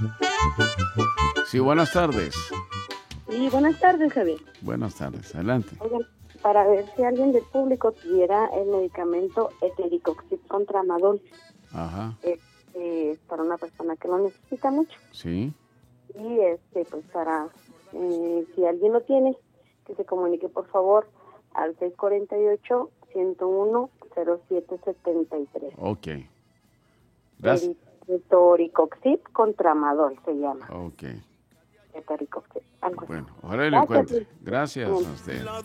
Sí, buenas tardes. Sí, buenas tardes, Javier. Buenas tardes, adelante. Oigan, para ver si alguien del público tuviera el medicamento Etericoxib contra Amadol. Ajá. Para una persona que lo necesita mucho. Sí. Y pues para, si alguien lo tiene, que se comunique por favor al 648-101-0773. Ok. Gracias. Etoricoxib contra Amadol se llama. Ok. Etoricoxib, algo así. Bueno, ojalá le Gracias. encuentre. Gracias a usted.